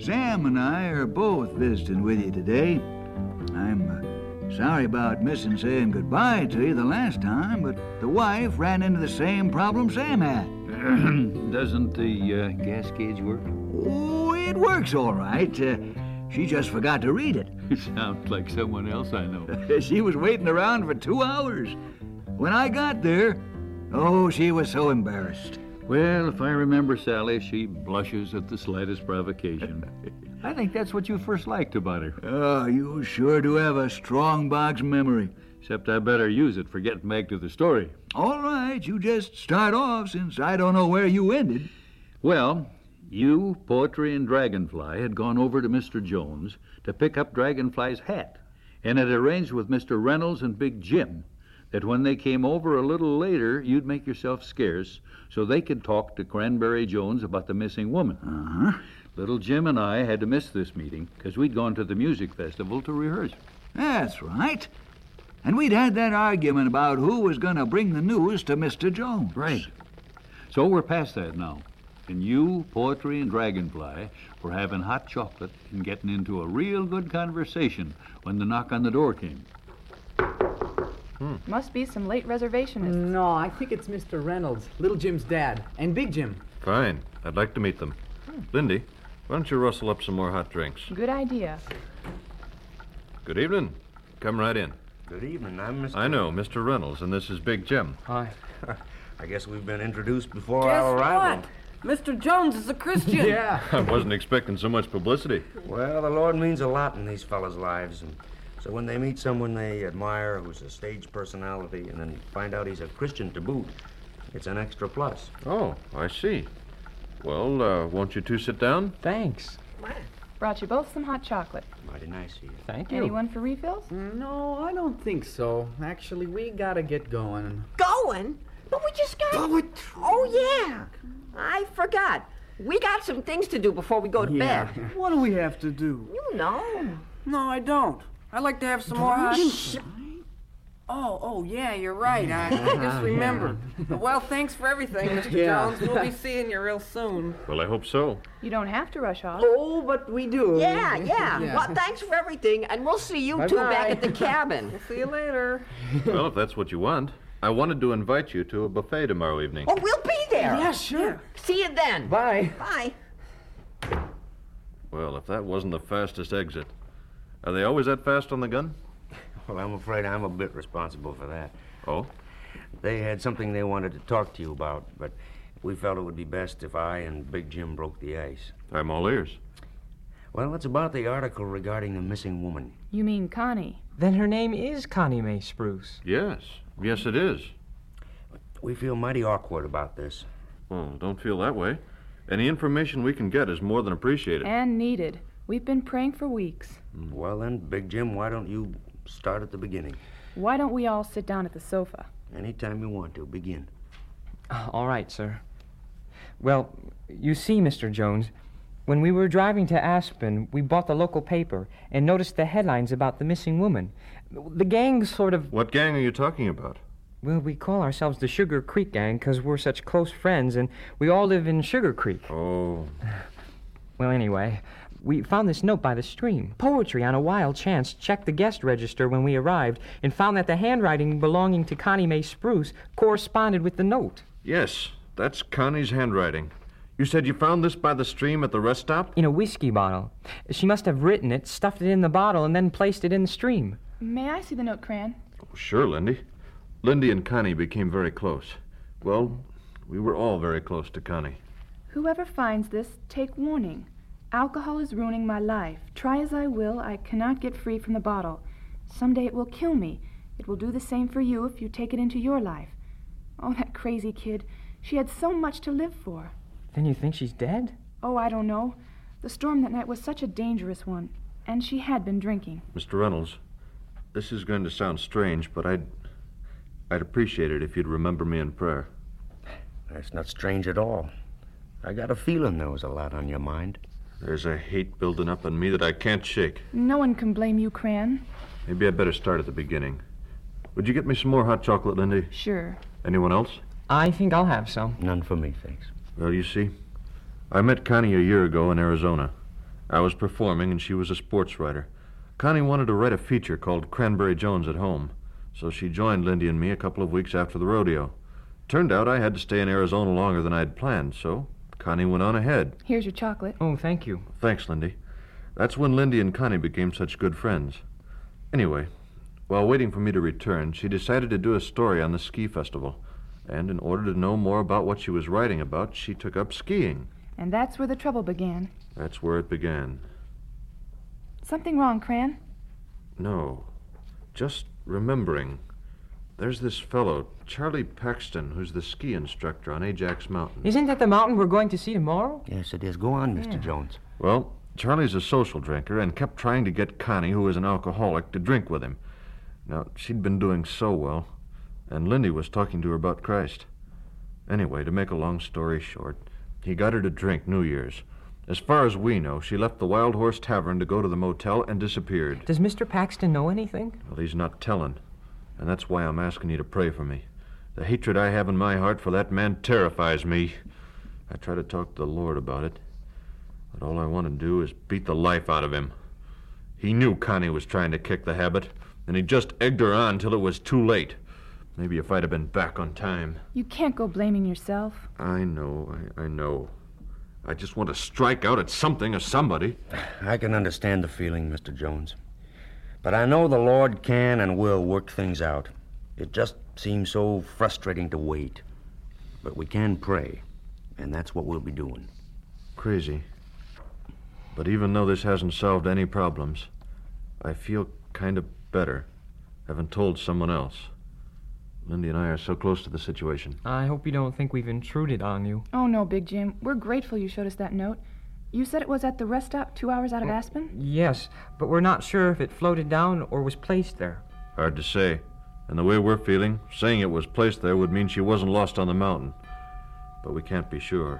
Sam and I are both visiting with you today. I'm sorry about missing saying goodbye to you the last time, but the wife ran into the same problem Sam had. Doesn't the gas gauge work? Oh, it works all right. She just forgot to read it. Sounds like someone else I know. She was waiting around for 2 hours. When I got there, she was so embarrassed. Well, if I remember Sally, she blushes at the slightest provocation. I think that's what you first liked about her. Oh, you sure do have a strong box memory. Except I better use it for getting back to the story. All right, you just start off since I don't know where you ended. Well, you, Poetry, and Dragonfly had gone over to Mr. Jones to pick up Dragonfly's hat and had arranged with Mr. Reynolds and Big Jim that when they came over a little later, you'd make yourself scarce so they could talk to Cranberry Jones about the missing woman. Uh-huh. Little Jim and I had to miss this meeting because we'd gone to the music festival to rehearse. That's right. And we'd had that argument about who was going to bring the news to Mr. Jones. Right. So we're past that now. And you, Poetry, and Dragonfly were having hot chocolate and getting into a real good conversation when the knock on the door came. Must be some late reservationists. No, I think it's Mr. Reynolds, Little Jim's dad, and Big Jim. Fine. I'd like to meet them. Lindy, why don't you rustle up some more hot drinks? Good idea. Good evening. Come right in. Good evening. I'm Mr. I know, Mr. Reynolds, and this is Big Jim. Hi. I guess we've been introduced before Guess our arrival. what? Mr. Jones is a Christian. Yeah. I wasn't expecting so much publicity. Well, the Lord means a lot in these fellas' lives, and so when they meet someone they admire who's a stage personality and then find out he's a Christian to boot, it's an extra plus. Oh, I see. Well, won't you two sit down? Thanks. Brought you both some hot chocolate. Mighty nice of you. Thank you. Anyone for refills? No, I don't think so. Actually, we gotta get going. Going? But we just got... Oh, yeah. I forgot. We got some things to do before we go to bed. What do we have to do? You know. No, I don't. I'd like to have some more hot... Oh, yeah, you're right. I just remembered. Well, thanks for everything, Mr. Jones. We'll be seeing you real soon. Well, I hope so. You don't have to rush off. Oh, but we do. Yeah. Well, thanks for everything, and we'll see you two back at the cabin. We'll see you later. Well, if that's what you want. I wanted to invite you to a buffet tomorrow evening. Oh, we'll be there. Yeah, sure. See you then. Bye. Bye. Well, if that wasn't the fastest exit. Are they always that fast on the gun? Well, I'm afraid I'm a bit responsible for that. Oh? They had something they wanted to talk to you about, but we felt it would be best if I and Big Jim broke the ice. I'm all ears. Well, it's about the article regarding the missing woman. You mean Connie? Then her name is Connie Mae Spruce. Yes. Yes, it is. We feel mighty awkward about this. Well, don't feel that way. Any information we can get is more than appreciated. And needed. We've been praying for weeks. Well, then, Big Jim, why don't you start at the beginning? Why don't we all sit down at the sofa? Anytime you want to. Begin. All right, sir. Well, you see, Mr. Jones, when we were driving to Aspen, we bought the local paper and noticed the headlines about the missing woman. The gang sort of... What gang are you talking about? Well, we call ourselves the Sugar Creek Gang because we're such close friends, and we all live in Sugar Creek. Oh. Well, anyway, we found this note by the stream. Poetry, on a wild chance, checked the guest register when we arrived and found that the handwriting belonging to Connie Mae Spruce corresponded with the note. Yes, that's Connie's handwriting. You said you found this by the stream at the rest stop? In a whiskey bottle. She must have written it, stuffed it in the bottle, and then placed it in the stream. May I see the note, Cran? Oh, sure, Lindy. Lindy and Connie became very close. Well, we were all very close to Connie. Whoever finds this, take warning. Alcohol is ruining my life. Try as I will, I cannot get free from the bottle. Someday it will kill me. It will do the same for you if you take it into your life. Oh, that crazy kid. She had so much to live for. Then you think she's dead? Oh, I don't know. The storm that night was such a dangerous one, and she had been drinking. Mr. Reynolds, this is going to sound strange, but I'd appreciate it if you'd remember me in prayer. That's not strange at all. I got a feeling there was a lot on your mind. There's a hate building up in me that I can't shake. No one can blame you, Cran. Maybe I'd better start at the beginning. Would you get me some more hot chocolate, Lindy? Sure. Anyone else? I think I'll have some. None for me, thanks. Well, you see, I met Connie a year ago in Arizona. I was performing, and she was a sports writer. Connie wanted to write a feature called Cranberry Jones at Home, so she joined Lindy and me a couple of weeks after the rodeo. Turned out I had to stay in Arizona longer than I'd planned, so Connie went on ahead. Here's your chocolate. Oh, thank you. Thanks, Lindy. That's when Lindy and Connie became such good friends. Anyway, while waiting for me to return, she decided to do a story on the ski festival. And in order to know more about what she was writing about, she took up skiing. And that's where the trouble began. That's where it began. Something wrong, Cran? No. Just remembering. There's this fellow, Charlie Paxton, who's the ski instructor on Ajax Mountain. Isn't that the mountain we're going to see tomorrow? Yes, it is. Go on, Mr. Jones. Well, Charlie's a social drinker and kept trying to get Connie, who is an alcoholic, to drink with him. Now, she'd been doing so well, and Lindy was talking to her about Christ. Anyway, to make a long story short, he got her to drink New Year's. As far as we know, she left the Wild Horse Tavern to go to the motel and disappeared. Does Mr. Paxton know anything? Well, he's not telling, and that's why I'm asking you to pray for me. The hatred I have in my heart for that man terrifies me. I try to talk to the Lord about it, but all I want to do is beat the life out of him. He knew Connie was trying to kick the habit, and he just egged her on till it was too late. Maybe if I'd have been back on time. You can't go blaming yourself. I know. I just want to strike out at something or somebody. I can understand the feeling, Mr. Jones. But I know the Lord can and will work things out. It just seems so frustrating to wait. But we can pray, and that's what we'll be doing. Crazy. But even though this hasn't solved any problems, I feel kind of better, having told someone else. Lindy and I are so close to the situation. I hope you don't think we've intruded on you. Oh, no, Big Jim. We're grateful you showed us that note. You said it was at the rest stop 2 hours out of Aspen? Yes, but we're not sure if it floated down or was placed there. Hard to say. And the way we're feeling, saying it was placed there would mean she wasn't lost on the mountain. But we can't be sure.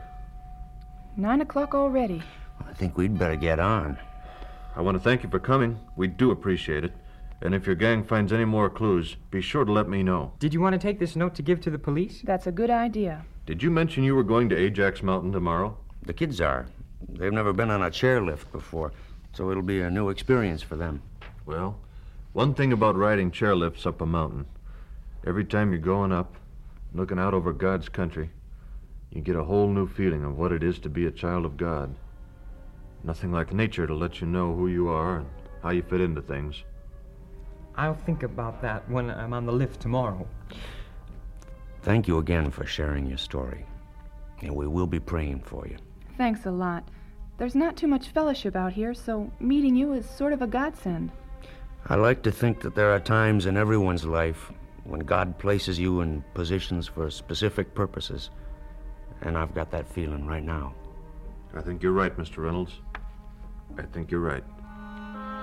9 o'clock already. I think we'd better get on. I want to thank you for coming. We do appreciate it. And if your gang finds any more clues, be sure to let me know. Did you want to take this note to give to the police? That's a good idea. Did you mention you were going to Ajax Mountain tomorrow? The kids are. They've never been on a chairlift before, so it'll be a new experience for them. Well, one thing about riding chairlifts up a mountain, every time you're going up, looking out over God's country, you get a whole new feeling of what it is to be a child of God. Nothing like nature to let you know who you are and how you fit into things. I'll think about that when I'm on the lift tomorrow. Thank you again for sharing your story. And we will be praying for you. Thanks a lot. There's not too much fellowship out here, so meeting you is sort of a godsend. I like to think that there are times in everyone's life when God places you in positions for specific purposes. And I've got that feeling right now. I think you're right, Mr. Reynolds. I think you're right.